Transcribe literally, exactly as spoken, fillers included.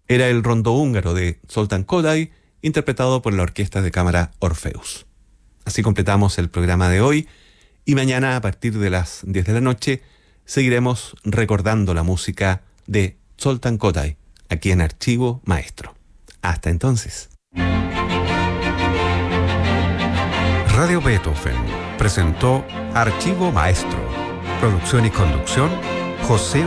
Era el rondo húngaro de Zoltán Kodály, interpretado por la Orquesta de Cámara Orfeus. Así completamos el programa de hoy y mañana a partir de las diez de la noche seguiremos recordando la música de Zoltán Kodály aquí en Archivo Maestro. Hasta entonces. Radio Beethoven presentó Archivo Maestro. Producción y conducción, José